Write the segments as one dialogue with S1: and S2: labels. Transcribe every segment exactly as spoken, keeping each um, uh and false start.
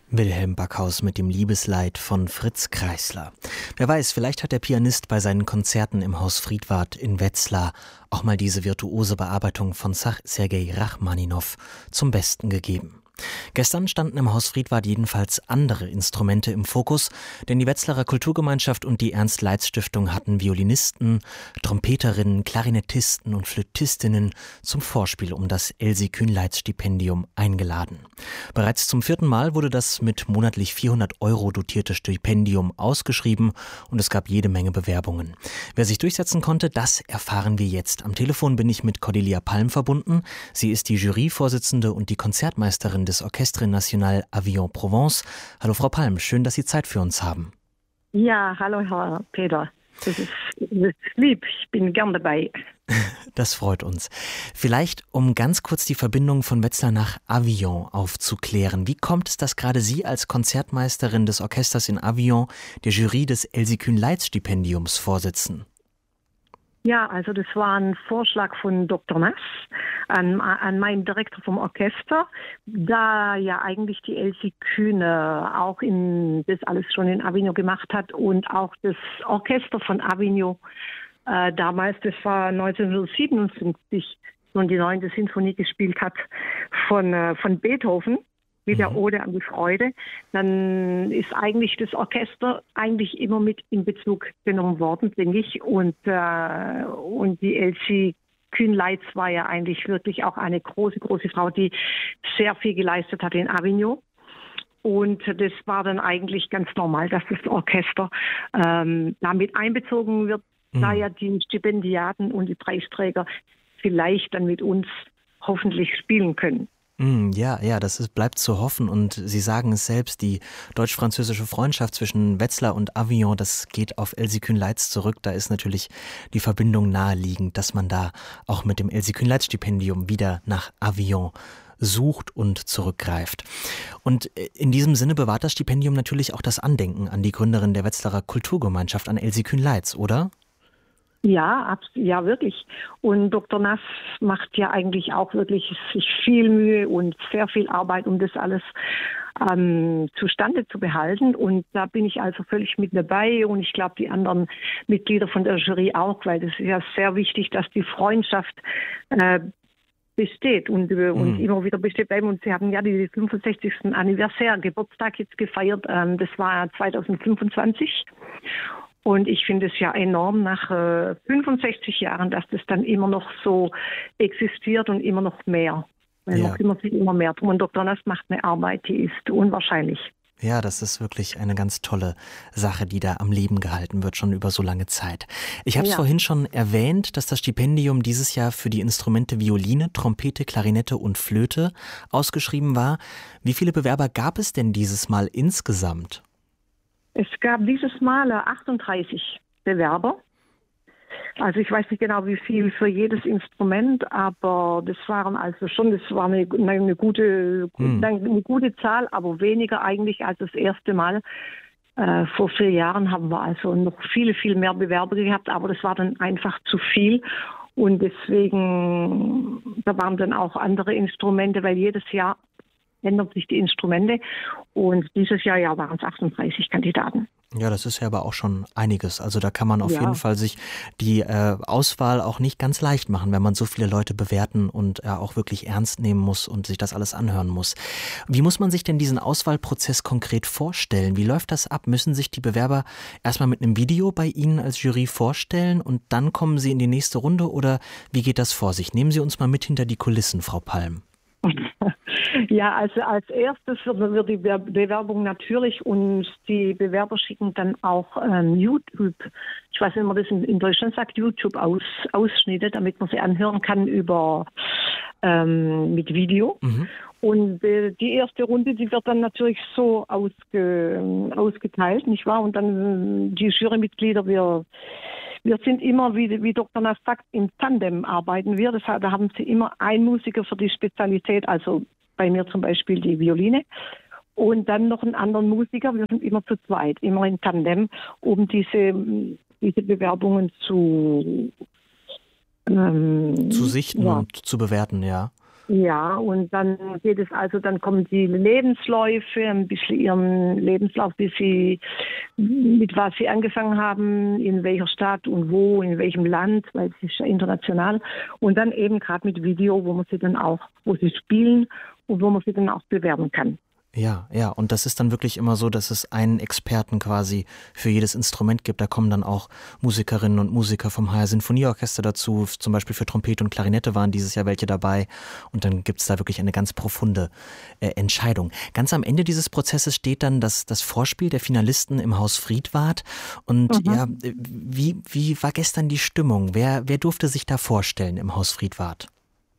S1: Wilhelm Backhaus mit dem Liebesleid von Fritz Kreisler. Wer weiß, vielleicht hat der Pianist bei seinen Konzerten im Haus Friedwart in Wetzlar auch mal diese virtuose Bearbeitung von Sergei Rachmaninow zum Besten gegeben. Gestern standen im Haus Friedwart jedenfalls andere Instrumente im Fokus, denn die Wetzlarer Kulturgemeinschaft und die Ernst-Leitz-Stiftung hatten Violinisten, Trompeterinnen, Klarinettisten und Flötistinnen zum Vorspiel um das Elsie-Kühnleitz-Stipendium eingeladen. Bereits zum vierten Mal wurde das mit monatlich vierhundert Euro dotierte Stipendium ausgeschrieben und es gab jede Menge Bewerbungen. Wer sich durchsetzen konnte, das erfahren wir jetzt. Am Telefon bin ich mit Cordelia Palm verbunden. Sie ist die Juryvorsitzende und die Konzertmeisterin des Orchestre National Avignon Provence. Hallo Frau Palm, schön, dass Sie Zeit für uns haben.
S2: Ja, hallo Herr Peter. Das ist, das ist lieb, ich bin gern dabei.
S1: Das freut uns. Vielleicht, um ganz kurz die Verbindung von Wetzlar nach Avignon aufzuklären. Wie kommt es, dass gerade Sie als Konzertmeisterin des Orchesters in Avignon der Jury des Elsie-Kühnleitz-Stipendiums vorsitzen?
S2: Ja, also das war ein Vorschlag von Doktor Nass an, an meinen Direktor vom Orchester, da ja eigentlich die Elsie Kühne auch in, das alles schon in Avignon gemacht hat und auch das Orchester von Avignon äh, damals, das war neunzehnhundertsiebenundfünfzig, schon die neunte Sinfonie gespielt hat von, äh, von Beethoven. Mit der Ode an die Freude, dann ist eigentlich das Orchester eigentlich immer mit in Bezug genommen worden, denke ich. Und, äh, und die Elsie Kühnleitz war ja eigentlich wirklich auch eine große, große Frau, die sehr viel geleistet hat in Avignon. Und das war dann eigentlich ganz normal, dass das Orchester ähm, damit einbezogen wird, mhm. da ja die Stipendiaten und die Preisträger vielleicht dann mit uns hoffentlich spielen können.
S1: Ja, ja, das ist, bleibt zu hoffen und Sie sagen es selbst, die deutsch-französische Freundschaft zwischen Wetzlar und Avignon, das geht auf Elsie Kühnleitz zurück. Da ist natürlich die Verbindung naheliegend, dass man da auch mit dem Elsie Kühnleitz-Stipendium wieder nach Avignon sucht und zurückgreift. Und in diesem Sinne bewahrt das Stipendium natürlich auch das Andenken an die Gründerin der Wetzlarer Kulturgemeinschaft, an Elsie Kühnleitz, oder?
S2: Ja, ja, wirklich. Und Doktor Nass macht ja eigentlich auch wirklich sich viel Mühe und sehr viel Arbeit, um das alles ähm, zustande zu behalten. Und da bin ich also völlig mit dabei und ich glaube, die anderen Mitglieder von der Jury auch, weil das ist ja sehr wichtig, dass die Freundschaft äh, besteht und, mhm. und immer wieder besteht bleiben. Und Sie haben ja die fünfundsechzigsten Anniversär, Geburtstag jetzt gefeiert. Ähm, das war zweitausendfünfundzwanzig. Und ich finde es ja enorm nach äh, fünfundsechzig Jahren, dass das dann immer noch so existiert und immer noch mehr. Weil ja. noch kümmert sich immer mehr drum. Und Doktor Nass macht eine Arbeit, die ist unwahrscheinlich.
S1: Ja, das ist wirklich eine ganz tolle Sache, die da am Leben gehalten wird, schon über so lange Zeit. Ich habe es ja. vorhin schon erwähnt, dass das Stipendium dieses Jahr für die Instrumente Violine, Trompete, Klarinette und Flöte ausgeschrieben war. Wie viele Bewerber gab es denn dieses Mal insgesamt?
S2: Es gab dieses Mal achtunddreißig Bewerber. Also ich weiß nicht genau, wie viel für jedes Instrument, aber das waren also schon, das war eine, eine, gute, hm. eine gute Zahl, aber weniger eigentlich als das erste Mal. Äh, vor vier Jahren haben wir also noch viele, viel mehr Bewerber gehabt, aber das war dann einfach zu viel. Und deswegen, da waren dann auch andere Instrumente, weil jedes Jahr ändern sich die Instrumente und dieses Jahr ja waren es achtunddreißig Kandidaten.
S1: Ja, das ist ja aber auch schon einiges. Also da kann man auf ja. jeden Fall sich die äh, Auswahl auch nicht ganz leicht machen, wenn man so viele Leute bewerten und äh, auch wirklich ernst nehmen muss und sich das alles anhören muss. Wie muss man sich denn diesen Auswahlprozess konkret vorstellen? Wie läuft das ab? Müssen sich die Bewerber erstmal mit einem Video bei Ihnen als Jury vorstellen und dann kommen sie in die nächste Runde oder wie geht das vor sich? Nehmen Sie uns mal mit hinter die Kulissen, Frau Palm.
S2: Ja, also als erstes wird die Bewerbung natürlich und die Bewerber schicken dann auch ähm, YouTube, ich weiß nicht, wie man das in, in Deutschland sagt, YouTube aus, Ausschnitte, damit man sie anhören kann über ähm, mit Video. Mhm. Und äh, die erste Runde, die wird dann natürlich so ausge, ausgeteilt, nicht wahr? Und dann die Jurymitglieder, wir Wir sind immer, wie, wie Doktor Nass sagt, im Tandem arbeiten wir. Das, da haben sie immer einen Musiker für die Spezialität, also bei mir zum Beispiel die Violine. Und dann noch einen anderen Musiker. Wir sind immer zu zweit, immer in Tandem, um diese, diese Bewerbungen zu,
S1: ähm, zu sichten ja. und zu bewerten, ja.
S2: Ja, und dann geht es also, dann kommen die Lebensläufe, ein bisschen ihren Lebenslauf, wie sie, mit was sie angefangen haben, in welcher Stadt und wo, in welchem Land, weil es ist ja international. Und dann eben gerade mit Video, wo man sie dann auch, wo sie spielen und wo man sie dann auch bewerben kann.
S1: Ja, ja, und das ist dann wirklich immer so, dass es einen Experten quasi für jedes Instrument gibt. Da kommen dann auch Musikerinnen und Musiker vom H R Sinfonieorchester dazu. Zum Beispiel für Trompete und Klarinette waren dieses Jahr welche dabei. Und dann gibt es da wirklich eine ganz profunde äh, Entscheidung. Ganz am Ende dieses Prozesses steht dann das, das Vorspiel der Finalisten im Haus Friedwart. Und
S2: Mhm.
S1: ja, wie, wie war gestern die Stimmung? Wer, wer durfte sich da vorstellen im Haus Friedwart?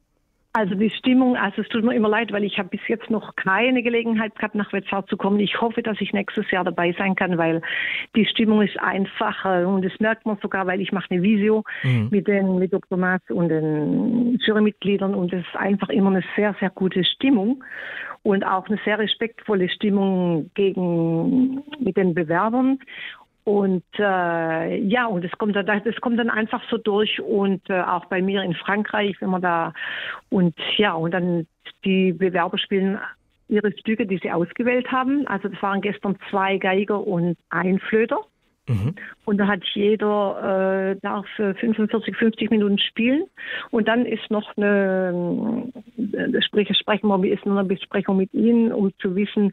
S2: Also die Stimmung, also es tut mir immer leid, weil ich habe bis jetzt noch keine Gelegenheit gehabt, nach Wetzlar zu kommen. Ich hoffe, dass ich nächstes Jahr dabei sein kann, weil die Stimmung ist einfach äh, und das merkt man sogar, weil ich mache eine Visio
S1: Mhm.
S2: mit den mit Doktor Maas und den Jurymitgliedern und es ist einfach immer eine sehr, sehr gute Stimmung und auch eine sehr respektvolle Stimmung gegen mit den Bewerbern. Und äh, ja, und das kommt dann, das kommt dann einfach so durch und äh, auch bei mir in Frankreich, wenn man da und ja, und dann die Bewerber spielen ihre Stücke, die sie ausgewählt haben. Also das waren gestern zwei Geiger und ein Flöter.
S1: Mhm.
S2: Und da hat jeder, äh, darf fünfundvierzig, fünfzig Minuten spielen. Und dann ist noch eine, äh, sprich, sprechen wir, ist noch eine Besprechung mit ihnen, um zu wissen,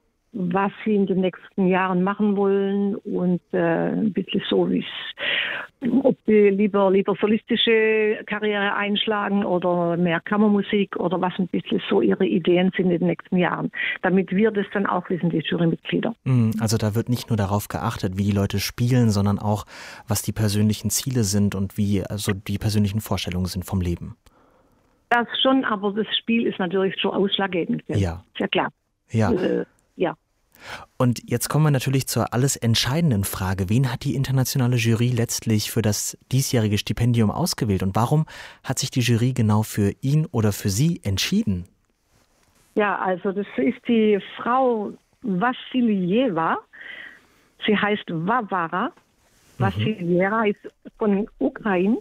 S2: was sie in den nächsten Jahren machen wollen und äh, ein bisschen so, wie es, ob sie lieber, lieber solistische Karriere einschlagen oder mehr Kammermusik oder was ein bisschen so ihre Ideen sind in den nächsten Jahren. Damit wir das dann auch wissen, die Jurymitglieder.
S1: Mhm, also da wird nicht nur darauf geachtet, wie die Leute spielen, sondern auch, was die persönlichen Ziele sind und wie also die persönlichen Vorstellungen sind vom Leben.
S2: Das schon, aber das Spiel ist natürlich schon ausschlaggebend.
S1: Ja.
S2: Sehr klar.
S1: Ja.
S2: Äh, ja.
S1: Und jetzt kommen wir natürlich zur alles entscheidenden Frage. Wen hat die internationale Jury letztlich für das diesjährige Stipendium ausgewählt und warum hat sich die Jury genau für ihn oder für sie entschieden?
S2: Ja, also das ist die Frau Vassiljeva. Sie heißt Varvara. Vassiljeva ist von Ukraine.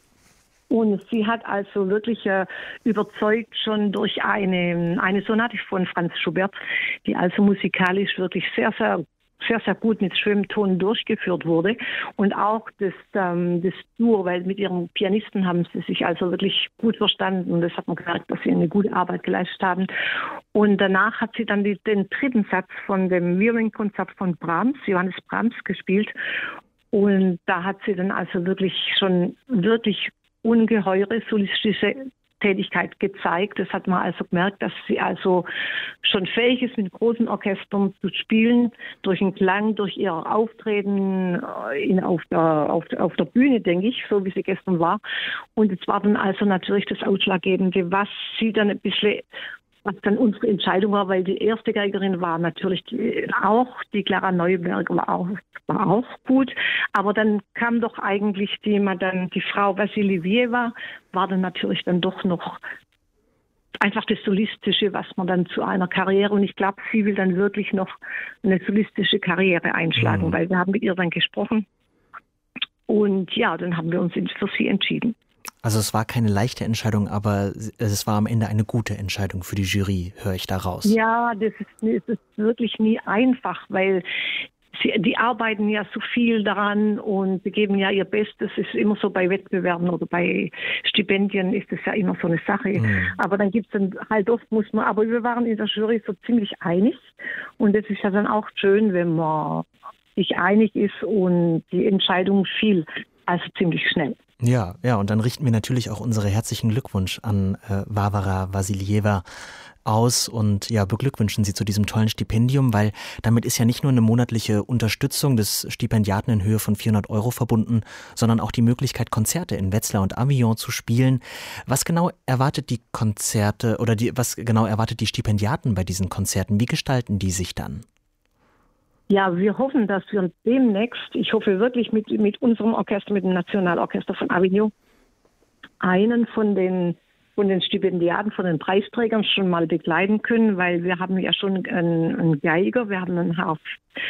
S2: Und sie hat also wirklich äh, überzeugt schon durch eine, eine Sonate von Franz Schubert, die also musikalisch wirklich sehr, sehr, sehr, sehr gut mit schönem Ton durchgeführt wurde. Und auch das, ähm, das Duo, weil mit ihrem Pianisten haben sie sich also wirklich gut verstanden. Und das hat man gemerkt, dass sie eine gute Arbeit geleistet haben. Und danach hat sie dann die, den dritten Satz von dem Violinkonzert von Brahms, Johannes Brahms, gespielt. Und da hat sie dann also wirklich schon wirklich ungeheure solistische Tätigkeit gezeigt. Das hat man also gemerkt, dass sie also schon fähig ist, mit großen Orchestern zu spielen, durch den Klang, durch ihr Auftreten in, auf, der, auf, auf der Bühne, denke ich, so wie sie gestern war. Und es war dann also natürlich das Ausschlaggebende, was sie dann ein bisschen, was dann unsere Entscheidung war, weil die erste Geigerin war natürlich die, auch, die Clara Neuberger war auch, war auch gut, aber dann kam doch eigentlich die, dann die Frau Vassiljeva, war dann natürlich dann doch noch einfach das Solistische, was man dann zu einer Karriere, und ich glaube, sie will dann wirklich noch eine solistische Karriere einschlagen, mhm. weil wir haben mit ihr dann gesprochen und ja, dann haben wir uns für sie entschieden.
S1: Also es war keine leichte Entscheidung, aber es war am Ende eine gute Entscheidung für die Jury, höre ich daraus.
S2: Ja, das ist, das ist wirklich nie einfach, weil sie, die arbeiten ja so viel daran und sie geben ja ihr Bestes. Es ist immer so bei Wettbewerben oder bei Stipendien ist das ja immer so eine Sache. Mhm. Aber dann gibt es dann halt oft, muss man, aber wir waren in der Jury so ziemlich einig und das ist ja dann auch schön, wenn man sich einig ist und die Entscheidung fiel, also ziemlich schnell.
S1: Ja, ja, und dann richten wir natürlich auch unsere herzlichen Glückwunsch an äh, Varvara Vassiljeva aus und ja, beglückwünschen Sie zu diesem tollen Stipendium, weil damit ist ja nicht nur eine monatliche Unterstützung des Stipendiaten in Höhe von vierhundert Euro verbunden, sondern auch die Möglichkeit, Konzerte in Wetzlar und Avignon zu spielen. Was genau erwartet die Konzerte oder die, was genau erwartet die Stipendiaten bei diesen Konzerten? Wie gestalten die sich dann?
S2: Ja, wir hoffen, dass wir demnächst, ich hoffe wirklich mit, mit unserem Orchester, mit dem Nationalorchester von Avignon, einen von den, von den Stipendiaten, von den Preisträgern schon mal begleiten können, weil wir haben ja schon einen, einen Geiger, wir haben einen Harf,